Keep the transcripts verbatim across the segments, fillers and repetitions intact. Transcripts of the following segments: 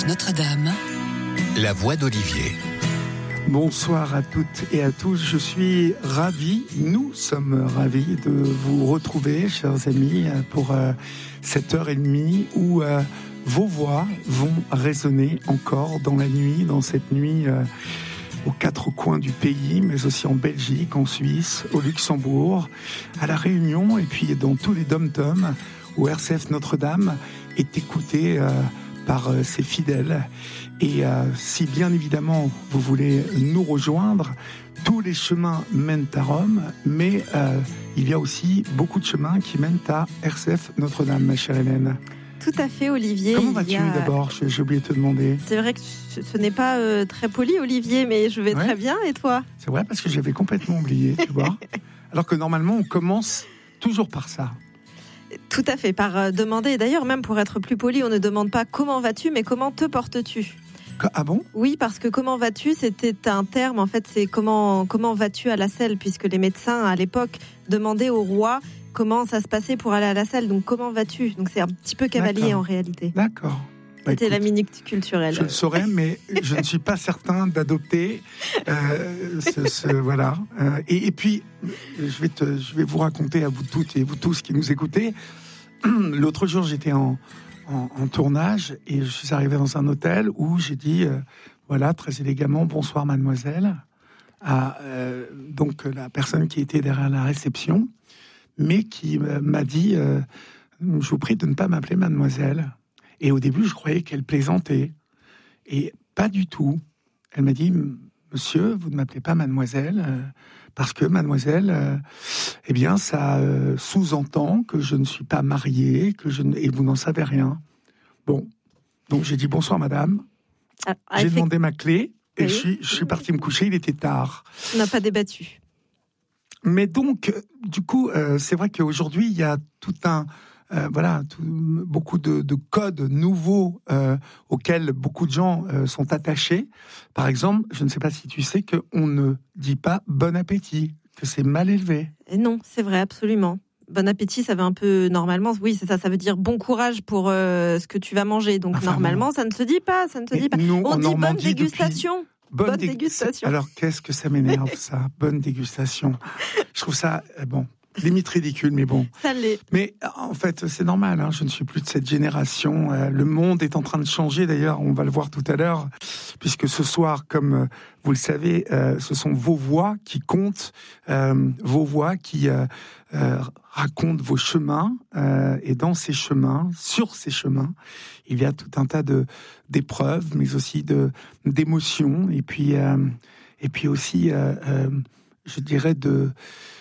F Notre-Dame, la voix d'Olivier. Bonsoir à toutes et à tous, je suis ravi, nous sommes ravis de vous retrouver, chers amis, pour euh, cette heure et demie où euh, vos voix vont résonner encore dans la nuit, dans cette nuit euh, aux quatre coins du pays, mais aussi en Belgique, en Suisse, au Luxembourg, à La Réunion et puis dans tous les dom-toms où R C F Notre-Dame est écouté euh, par euh, ses fidèles. Et euh, si bien évidemment vous voulez nous rejoindre, tous les chemins mènent à Rome, mais euh, il y a aussi beaucoup de chemins qui mènent à R C F Notre-Dame, ma chère Hélène. Tout à fait, Olivier. Comment vas-tu a... d'abord ? J'ai, j'ai oublié de te demander. C'est vrai que ce, ce n'est pas euh, très poli, Olivier, mais je vais ouais. très bien. Et toi ? C'est vrai, parce que j'avais complètement oublié, tu vois. Alors que normalement, on commence toujours par ça. Tout à fait, par euh, demander. Et d'ailleurs, même pour être plus poli, on ne demande pas comment vas-tu, mais comment te portes-tu ? Ah bon ? Oui, parce que comment vas-tu, c'était un terme, en fait, c'est comment, comment vas-tu à la selle, puisque les médecins, à l'époque, demandaient au roi comment ça se passait pour aller à la selle. Donc, comment vas-tu ? Donc, c'est un petit peu cavalier, D'accord. en réalité. D'accord. Bah, c'était écoute, la minute culturelle. Je le saurais, mais je ne suis pas certain d'adopter euh, ce, ce, voilà. Euh, et, et puis, je vais, te, je vais vous raconter à vous toutes et vous tous qui nous écoutez. L'autre jour, j'étais en... En, en tournage et je suis arrivé dans un hôtel où j'ai dit euh, voilà très élégamment bonsoir mademoiselle à euh, donc la personne qui était derrière la réception, mais qui euh, m'a dit euh, je vous prie de ne pas m'appeler mademoiselle. Et au début je croyais qu'elle plaisantait et pas du tout. Elle m'a dit monsieur, vous ne m'appelez pas mademoiselle euh, parce que mademoiselle, euh, eh bien, ça euh, sous-entend que je ne suis pas mariée, que je ne... et vous n'en savez rien. Bon, donc j'ai dit bonsoir madame. Ah, j'ai effect... demandé ma clé et oui. je, suis, je suis parti me coucher. Il était tard. On n'a pas débattu. Mais donc, du coup, euh, c'est vrai qu'aujourd'hui il y a tout un Euh, voilà, tout, beaucoup de, de codes nouveaux euh, auxquels beaucoup de gens euh, sont attachés. Par exemple, je ne sais pas si tu sais qu'on ne dit pas bon appétit, que c'est mal élevé. Et non, c'est vrai, absolument. Bon appétit, ça veut un peu normalement, oui, c'est ça, ça veut dire bon courage pour euh, ce que tu vas manger. Donc enfin, normalement, bon. ça ne se dit pas, ça ne se dit pas. Nous, on dit bonne dit dégustation. Depuis... Bonne, bonne dég... dégustation. Alors qu'est-ce que ça m'énerve ça, bonne dégustation. Je trouve ça euh, bon. Limite ridicule, mais bon. Ça l'est. Mais en fait, c'est normal, hein, je ne suis plus de cette génération. Euh, le monde est en train de changer, d'ailleurs, on va le voir tout à l'heure, puisque ce soir, comme euh, vous le savez, euh, ce sont vos voix qui comptent, euh, vos voix qui euh, euh, racontent vos chemins, euh, et dans ces chemins, sur ces chemins, il y a tout un tas de, d'épreuves, mais aussi de, d'émotions, et puis, euh, et puis aussi, euh, euh, je dirais, de...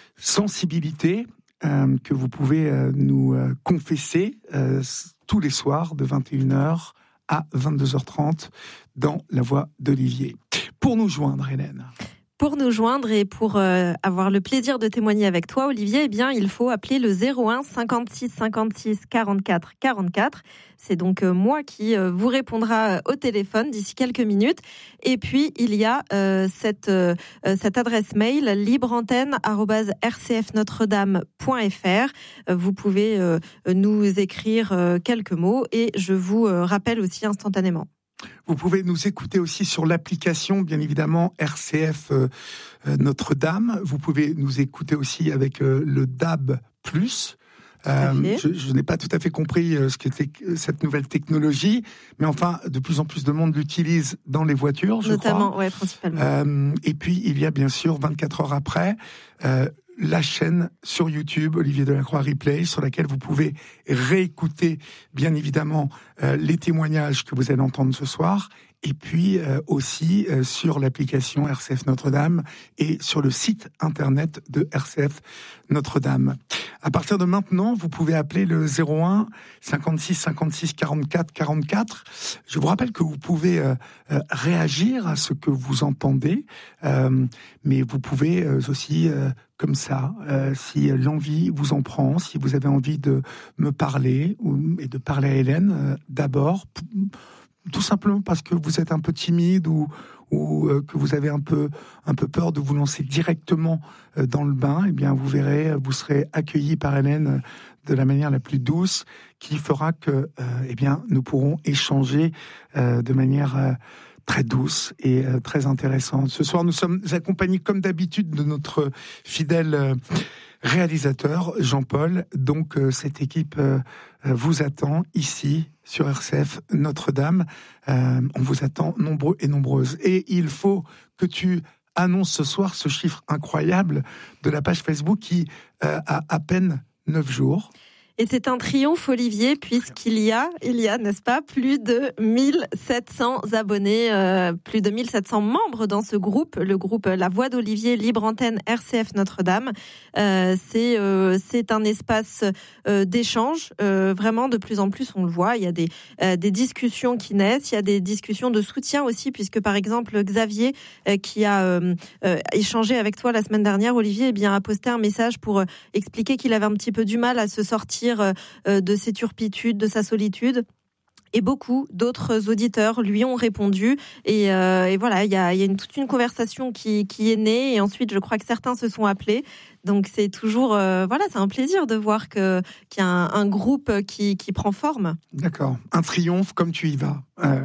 sensibilité euh, que vous pouvez euh, nous euh, confesser euh, tous les soirs de vingt et une heures à vingt-deux heures trente dans La Voix d'Olivier. Pour nous joindre, Hélène. Pour nous joindre et pour euh, avoir le plaisir de témoigner avec toi, Olivier, eh bien, il faut appeler le zéro un cinquante-six cinquante-six quarante-quatre quarante-quatre. C'est donc euh, moi qui euh, vous répondra au téléphone d'ici quelques minutes. Et puis, il y a euh, cette, euh, cette adresse mail libreantenne arobase r c f notre dame point f r. Euh, vous pouvez euh, nous écrire euh, quelques mots et je vous euh, rappelle aussi instantanément. Vous pouvez nous écouter aussi sur l'application, bien évidemment, R C F euh, Notre-Dame. Vous pouvez nous écouter aussi avec euh, le D A B plus. Euh, je, je n'ai pas tout à fait compris euh, ce qu'était cette nouvelle technologie, mais enfin, de plus en plus de monde l'utilise dans les voitures, je Notamment, crois. ouais, principalement. Euh, et puis, il y a bien sûr, vingt-quatre heures après, euh, la chaîne sur YouTube, Olivier Delacroix Replay, sur laquelle vous pouvez réécouter, bien évidemment, euh, les témoignages que vous allez entendre ce soir, et puis euh, aussi euh, sur l'application R C F Notre-Dame et sur le site internet de R C F Notre-Dame. À partir de maintenant, vous pouvez appeler le zéro un cinquante-six cinquante-six quarante-quatre quarante-quatre. Je vous rappelle que vous pouvez euh, euh, réagir à ce que vous entendez, euh, mais vous pouvez euh, aussi, euh, comme ça, euh, si l'envie vous en prend, si vous avez envie de me parler ou, et de parler à Hélène, euh, d'abord, p- tout simplement parce que vous êtes un peu timide ou, ou euh, que vous avez un peu, un peu peur de vous lancer directement euh, dans le bain, eh bien vous verrez, vous serez accueilli par Hélène de la manière la plus douce, qui fera que, euh, eh bien, nous pourrons échanger euh, de manière euh, très douce et euh, très intéressante. Ce soir, nous sommes accompagnés, comme d'habitude, de notre fidèle euh, réalisateur, Jean-Paul. Donc, euh, cette équipe euh, vous attend ici, sur R C F Notre-Dame. Euh, on vous attend nombreux et nombreuses. Et il faut que tu annonces ce soir ce chiffre incroyable de la page Facebook qui euh, a à peine neuf jours. Et c'est un triomphe, Olivier, puisqu'il y a, il y a, n'est-ce pas, plus de mille sept cents abonnés, euh, plus de mille sept cents membres dans ce groupe, le groupe La Voix d'Olivier, Libre Antenne, R C F Notre-Dame. Euh, c'est, euh, c'est un espace euh, d'échange, euh, vraiment de plus en plus, on le voit. Il y a des, euh, des discussions qui naissent, il y a des discussions de soutien aussi, puisque par exemple Xavier, euh, qui a euh, euh, échangé avec toi la semaine dernière, Olivier, eh bien, a posté un message pour euh, expliquer qu'il avait un petit peu du mal à se sortir de ses turpitudes, de sa solitude. Et beaucoup d'autres auditeurs lui ont répondu. Et, euh, et voilà, il y a, y a une, toute une conversation qui, qui est née. Et ensuite, je crois que certains se sont appelés. Donc c'est toujours, euh, voilà, c'est un plaisir de voir que, qu'il y a un, un groupe qui, qui prend forme. D'accord. Un triomphe comme tu y vas. Euh...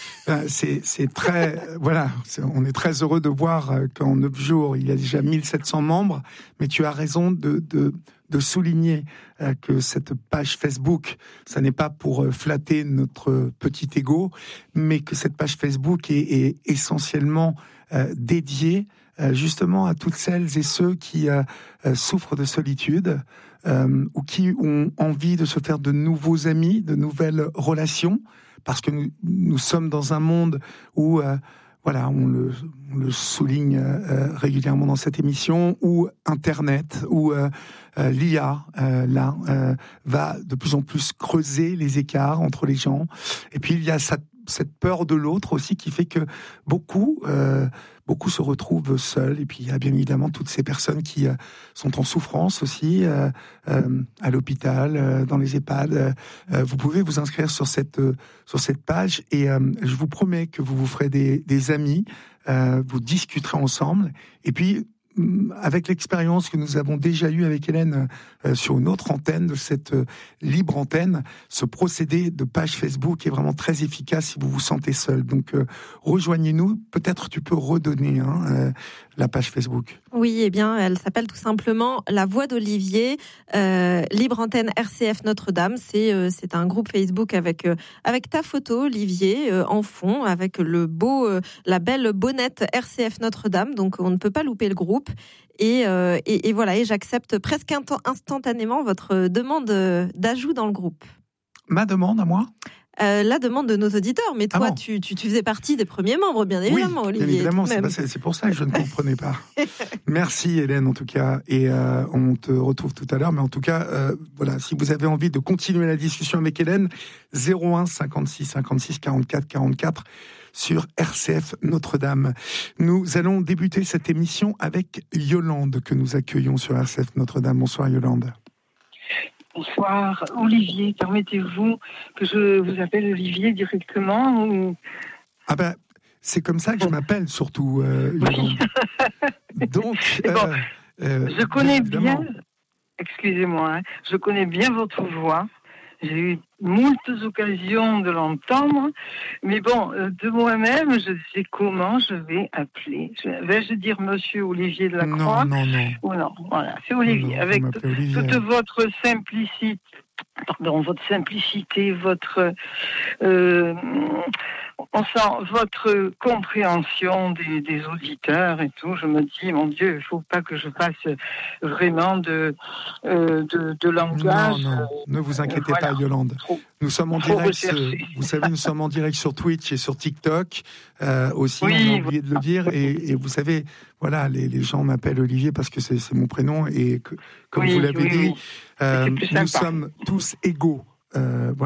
C'est, c'est très, voilà, c'est, on est très heureux de voir qu'en neuf jours, il y a déjà mille sept cents membres, mais tu as raison de, de, de souligner que cette page Facebook, ça n'est pas pour flatter notre petit ego, mais que cette page Facebook est, est essentiellement euh, dédiée euh, justement à toutes celles et ceux qui euh, souffrent de solitude, euh, ou qui ont envie de se faire de nouveaux amis, de nouvelles relations, parce que nous, nous sommes dans un monde où, euh, voilà, on le, on le souligne euh, régulièrement dans cette émission, où Internet, où euh, euh, l'I A, euh, là, euh, va de plus en plus creuser les écarts entre les gens. Et puis il y a cette, cette peur de l'autre aussi qui fait que beaucoup... Euh, Beaucoup se retrouvent seuls, et puis il y a bien évidemment toutes ces personnes qui euh, sont en souffrance aussi, euh, euh, à l'hôpital, euh, dans les EHPAD. Euh, vous pouvez vous inscrire sur cette, euh, sur cette page, et euh, je vous promets que vous vous ferez des, des amis, euh, vous discuterez ensemble, et puis avec l'expérience que nous avons déjà eue avec Hélène euh, sur une autre antenne, de cette euh, libre antenne, ce procédé de page Facebook est vraiment très efficace si vous vous sentez seul. Donc euh, rejoignez-nous, peut-être tu peux redonner hein, euh, la page Facebook. Oui, eh bien, elle s'appelle tout simplement La Voix d'Olivier, euh, Libre Antenne R C F Notre-Dame. C'est, euh, c'est un groupe Facebook avec, euh, avec ta photo, Olivier, euh, en fond, avec le beau, euh, la belle bonnette R C F Notre-Dame. Donc, on ne peut pas louper le groupe. Et, euh, et, et voilà, et j'accepte presque instantanément votre demande d'ajout dans le groupe. Ma demande à moi ? Euh, la demande de nos auditeurs, mais toi, ah bon. tu, tu, tu faisais partie des premiers membres, bien évidemment, oui, Olivier. Bien évidemment, c'est, pas, c'est pour ça que je ne comprenais pas. Merci Hélène, en tout cas, et euh, on te retrouve tout à l'heure. Mais en tout cas, euh, voilà, si vous avez envie de continuer la discussion avec Hélène, zéro un cinquante-six cinquante-six quarante-quatre quarante-quatre sur R C F Notre-Dame. Nous allons débuter cette émission avec Yolande que nous accueillons sur R C F Notre-Dame. Bonsoir Yolande. Bonsoir Olivier, permettez-vous que je vous appelle Olivier directement ou... Ah ben, c'est comme ça que je m'appelle surtout, euh, Yolande. Oui. Donc, euh, bon, euh, je connais évidemment. bien, excusez-moi, hein, je connais bien votre voix. J'ai eu moultes occasions de l'entendre, mais bon, de moi-même, je disais comment je vais appeler. Vais-je dire Monsieur Olivier de la Croix ? Non, non, non. Ou non, voilà, c'est Olivier. Non, avec t- Olivier. Toute votre simplicité, pardon, votre simplicité, votre, euh, on sent votre compréhension des, des auditeurs et tout. Je me dis, mon Dieu, il ne faut pas que je fasse vraiment de, euh, de, de langage. Non, non, ne vous inquiétez euh, voilà. pas, Yolande. Trop, nous sommes en direct, euh, vous savez, nous sommes en direct sur Twitch et sur TikTok euh, aussi, oui, on a oublié de le dire. Et, et vous savez, voilà, les, les gens m'appellent Olivier parce que c'est, c'est mon prénom et que, comme oui, vous l'avez oui, dit, oui. euh, nous sommes tous égaux. Euh, voilà.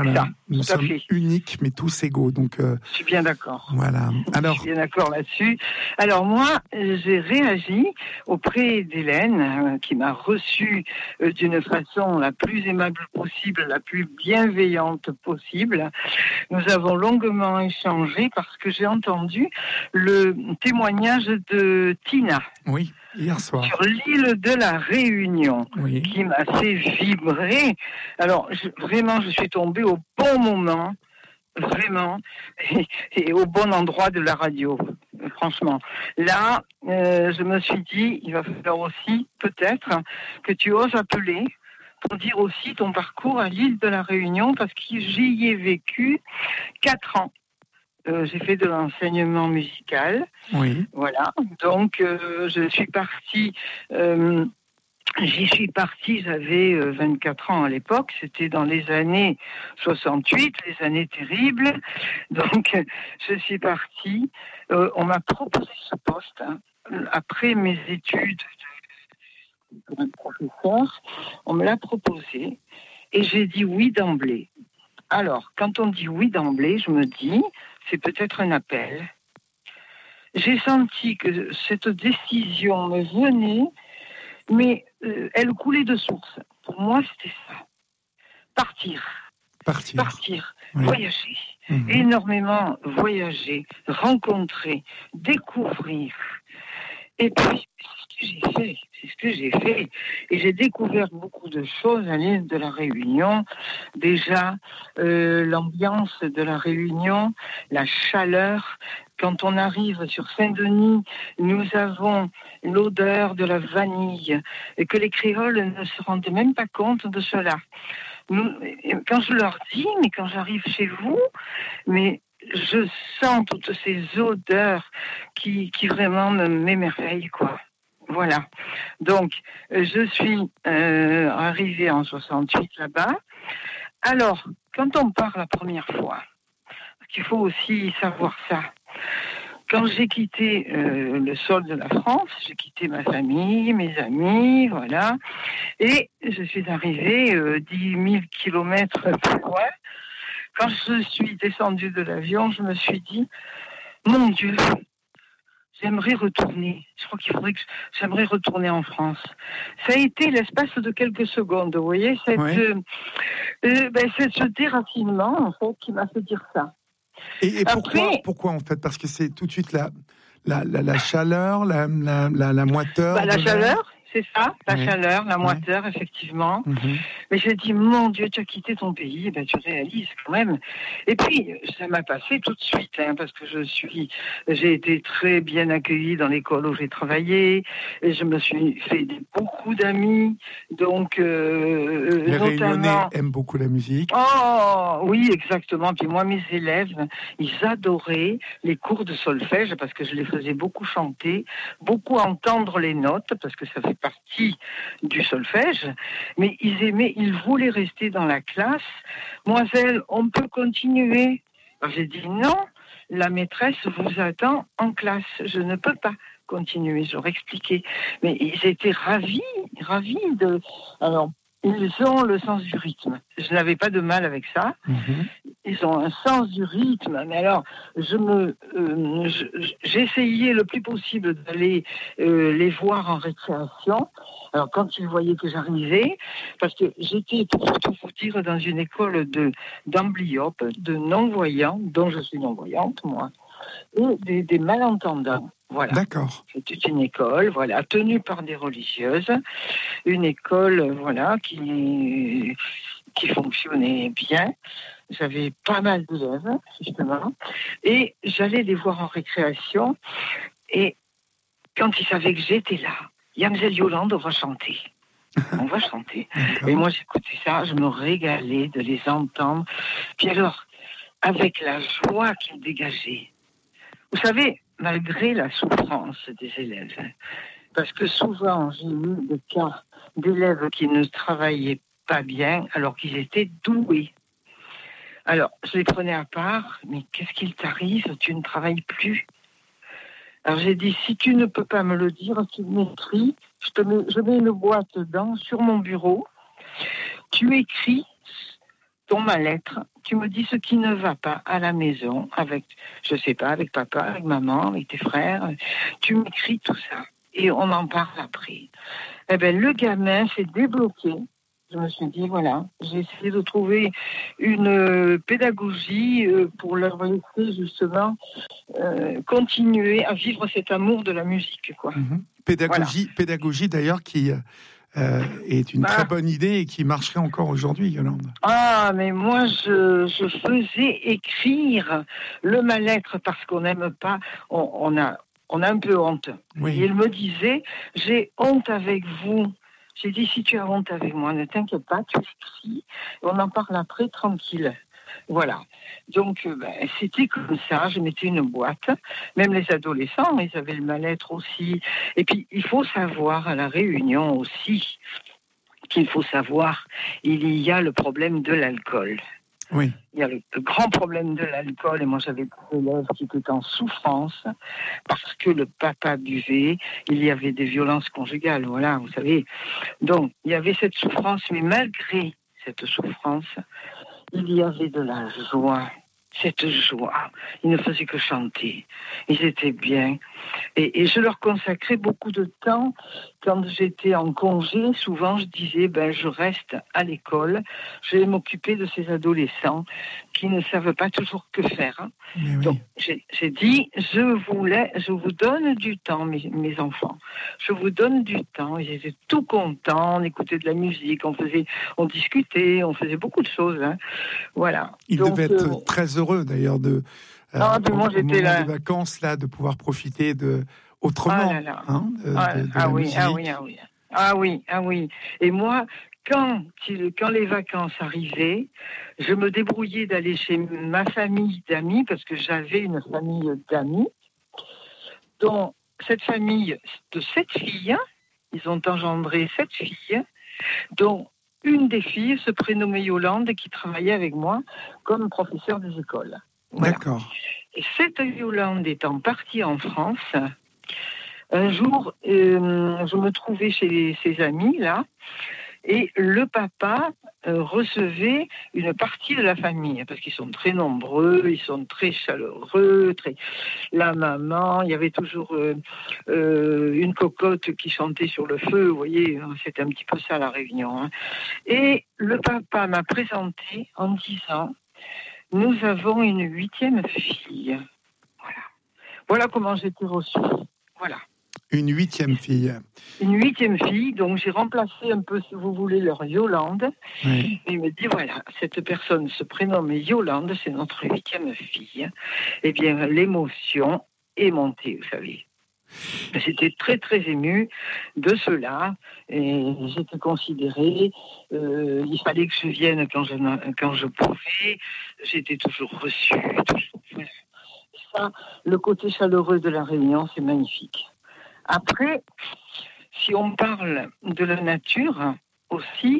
nous Tout à sommes fait. uniques, mais tous égaux. Donc, euh, Je suis bien d'accord. voilà. Alors, Je suis bien d'accord là-dessus. Alors moi, j'ai réagi auprès d'Hélène, euh, qui m'a reçue euh, d'une façon la plus aimable possible, la plus bienveillante possible. Nous avons longuement échangé parce que j'ai entendu le témoignage de Tina. oui, hier soir. Sur l'île de la Réunion, Oui. qui m'a fait vibrer. Alors, je, vraiment, je suis tombée au bon moment, vraiment, et, et au bon endroit de la radio, franchement. Là, euh, je me suis dit, il va falloir aussi, peut-être, que tu oses appeler pour dire aussi ton parcours à l'île de la Réunion, parce que j'y ai vécu quatre ans. Euh, j'ai fait de l'enseignement musical. Oui. Voilà. Donc, euh, je suis partie. Euh, j'y suis partie. J'avais euh, vingt-quatre ans à l'époque. C'était dans les années soixante-huit, les années terribles. Donc, je suis partie. Euh, on m'a proposé ce poste hein, après mes études pour un professeur. On me l'a proposé et j'ai dit oui d'emblée. Alors, quand on dit oui d'emblée, je me dis, c'est peut-être un appel. J'ai senti que cette décision me venait, mais euh, elle coulait de source. Pour moi, c'était ça. Partir. Partir. Partir. Oui. Voyager. Mmh. Énormément voyager, rencontrer, découvrir. Et puis, c'est ce que j'ai fait. C'est ce que j'ai fait. Et j'ai découvert beaucoup de choses à l'île de la Réunion. Déjà, euh, l'ambiance de la Réunion, la chaleur. Quand on arrive sur Saint-Denis, nous avons l'odeur de la vanille et que les créoles ne se rendaient même pas compte de cela. Nous, quand je leur dis, mais quand j'arrive chez vous, mais je sens toutes ces odeurs qui, qui vraiment m'émerveillent, quoi. Voilà. Donc, je suis euh, arrivée en soixante-huit là-bas. Alors, quand on part la première fois, il faut aussi savoir ça. Quand j'ai quitté euh, le sol de la France, j'ai quitté ma famille, mes amis, voilà, et je suis arrivée euh, dix mille kilomètres plus loin. Quand je suis descendue de l'avion, je me suis dit, mon Dieu, j'aimerais retourner. Je crois qu'il faudrait que j'aimerais retourner en France. Ça a été l'espace de quelques secondes, vous voyez, cette, Oui. euh, euh, ben, c'est ce déracinement, en fait, qui m'a fait dire ça. Et, et pourquoi, Après, pourquoi, en fait? Parce que c'est tout de suite la, la, la, la chaleur, la, la, la, la moiteur. bah, la de l'air. chaleur, c'est ça, la Oui. chaleur, la Oui. moiteur, effectivement. Mhm. Mais j'ai dit, mon Dieu, tu as quitté ton pays, ben, tu réalises quand même. Et puis, ça m'a passé tout de suite, hein, parce que je suis, j'ai été très bien accueillie dans l'école où j'ai travaillé, et je me suis fait des, beaucoup d'amis, donc, euh, Les notamment... Réunionnais aiment beaucoup la musique. Oh, oui, exactement. Puis moi, mes élèves, ils adoraient les cours de solfège, parce que je les faisais beaucoup chanter, beaucoup entendre les notes, parce que ça fait partie du solfège, mais ils aimaient, ils voulaient rester dans la classe. Mademoiselle, on peut continuer? Alors j'ai dit non, la maîtresse vous attend en classe, je ne peux pas continuer, je leur expliquais. Mais ils étaient ravis, ravis de... Alors, ils ont le sens du rythme. Je n'avais pas de mal avec ça. Mhm. Ils ont un sens du rythme. Mais alors, je me, euh, je- j'essayais le plus possible d'aller euh, les voir en récréation. Alors, quand ils voyaient que j'arrivais, parce que j'étais, pour tout vous dire, dans une école de d'amblyopes, de non-voyants, dont je suis non-voyante, moi, et des, des malentendants. Voilà. D'accord. C'était une école, voilà, tenue par des religieuses, une école, voilà, qui qui fonctionnait bien. J'avais pas mal d'élèves, justement, et j'allais les voir en récréation. Et quand ils savaient que j'étais là, Yamzelle Yolande, on va chanter. On va chanter. D'accord. Et moi, j'écoutais ça, je me régalais de les entendre. Puis alors, avec la joie qu'ils dégageaient. Vous savez, malgré la souffrance des élèves, parce que souvent, j'ai eu des cas d'élèves qui ne travaillaient pas bien alors qu'ils étaient doués. Alors, je les prenais à part, mais qu'est-ce qu'il t'arrive? Tu ne travailles plus. Alors j'ai dit, si tu ne peux pas me le dire, tu m'écris, je, te mets, je mets une boîte dedans sur mon bureau, tu écris ton mal-être, tu me dis ce qui ne va pas à la maison, avec, je sais pas, avec papa, avec maman, avec tes frères. Tu m'écris tout ça et on en parle après. Eh ben, le gamin s'est débloqué. Je me suis dit, voilà, j'ai essayé de trouver une pédagogie pour leur laisser justement euh, continuer à vivre cet amour de la musique, quoi. Mmh. Pédagogie, voilà. Pédagogie d'ailleurs qui euh, est une bah, très bonne idée et qui marcherait encore aujourd'hui, Yolande. Ah, mais moi, je, je faisais écrire le mal-être parce qu'on n'aime pas, on, on, a, on a un peu honte. Oui. Et il me disait, j'ai honte avec vous. J'ai dit, si tu as honte avec moi, ne t'inquiète pas, tu écris, on en parle après, tranquille. Voilà. Donc, ben, c'était comme ça, je mettais une boîte. Même les adolescents, ils avaient le mal-être aussi. Et puis, il faut savoir à la Réunion aussi, qu'il faut savoir, il y a le problème de l'alcool. Oui. Il y a le, le grand problème de l'alcool, et moi j'avais des élèves qui étaient en souffrance parce que le papa buvait, il y avait des violences conjugales, voilà, vous savez. Donc, il y avait cette souffrance, mais malgré cette souffrance, il y avait de la joie. Cette joie, ils ne faisaient que chanter, ils étaient bien. Et, et je leur consacrais beaucoup de temps. Quand j'étais en congé, souvent je disais, ben, je reste à l'école, je vais m'occuper de ces adolescents qui ne savent pas toujours que faire. Oui. Donc j'ai, j'ai dit, je, voulais, je vous donne du temps, mes, mes enfants, je vous donne du temps. Ils étaient tout contents, on écoutait de la musique, on, faisait, on discutait, on faisait beaucoup de choses. Hein. Voilà. Ils devaient être euh, très heureux d'ailleurs de euh, ah, au, moi, au moment là. des vacances là de pouvoir profiter de autrement ah là là. Hein, de, ah, de, de ah, la oui, musique. ah oui ah oui ah oui ah oui et moi quand quand les vacances arrivaient, je me débrouillais d'aller chez ma famille d'amis parce que j'avais une famille d'amis dont cette famille de sept filles, ils ont engendré sept filles, dont une des filles se prénommait Yolande, qui travaillait avec moi comme professeur des écoles. Voilà. D'accord. Et cette Yolande étant partie en France, un jour, euh, je me trouvais chez ses amis, là, et le papa euh, recevait une partie de la famille, parce qu'ils sont très nombreux, ils sont très chaleureux, très... la maman, il y avait toujours euh, euh, une cocotte qui chantait sur le feu, vous voyez, c'était un petit peu ça la réunion. Hein. Et le papa m'a présenté en disant, nous avons une huitième fille. Voilà. Voilà comment j'étais reçue. Voilà. Une huitième fille. Une huitième fille, donc j'ai remplacé un peu, si vous voulez, leur Yolande. Oui. Et il me dit, voilà, cette personne se prénomme Yolande, c'est notre huitième fille. Eh bien, l'émotion est montée, vous savez. J'étais très, très émue de cela. Et j'étais considérée, euh, il fallait que je vienne quand je, quand je pouvais. J'étais toujours reçue. Toujours, voilà. Ça, le côté chaleureux de la Réunion, c'est magnifique. Après, si on parle de la nature aussi,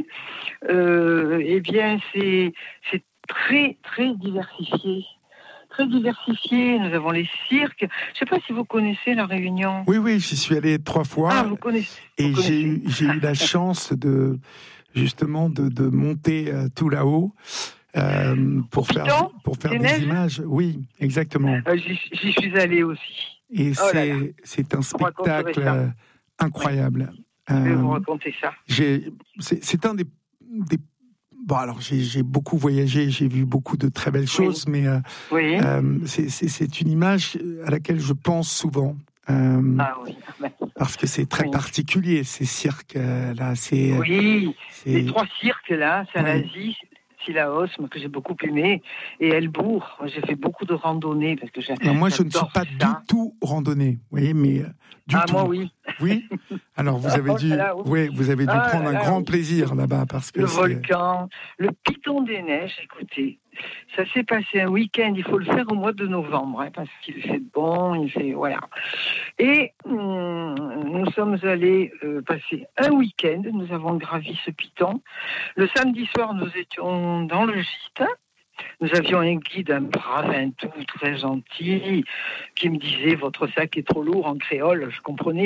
euh, eh bien, c'est, c'est très, très diversifié. Très diversifié. Nous avons les cirques. Je ne sais pas si vous connaissez la Réunion. Oui, oui, j'y suis allé trois fois. Ah, vous connaissez. Et vous j'ai, eu, j'ai eu la chance de, justement, de, de monter euh, tout là-haut. Euh, pour, faire, Piton, pour faire des neiges. Images. Oui, exactement. Euh, j'y, j'y suis allée aussi. Et oh c'est, là là. c'est un spectacle euh, incroyable. Oui. Je vais euh, vous raconter ça. J'ai, c'est, c'est un des, des... Bon, alors, j'ai, j'ai beaucoup voyagé, j'ai vu beaucoup de très belles choses, oui. mais euh, oui. euh, c'est, c'est, c'est une image à laquelle je pense souvent. Euh, ah oui. Parce que c'est très oui. particulier, ces cirques-là. C'est, oui, c'est... les trois cirques-là, c'est oui. en Asie. Sillaos, que j'ai beaucoup aimé, et Elbourg. J'ai fait beaucoup de randonnées parce que j'ai. Alors moi, je ne suis pas ça. du tout randonnée, vous voyez, mais euh, du ah, tout. moi, oui. Oui. Alors vous avez dû, oh, oui, vous avez dû ah, prendre là, un grand oui. plaisir là-bas parce que le c'est... volcan, le Piton des Neiges. Écoutez, ça s'est passé un week-end. Il faut le faire au mois de novembre hein, parce qu'il fait bon, il fait voilà. Et hum, nous sommes allés euh, passer un week-end. Nous avons gravi ce Piton. Le samedi soir, nous étions dans le gîte. Nous avions un guide, un brave, un tout très gentil, qui me disait « Votre sac est trop lourd » en créole. Je comprenais.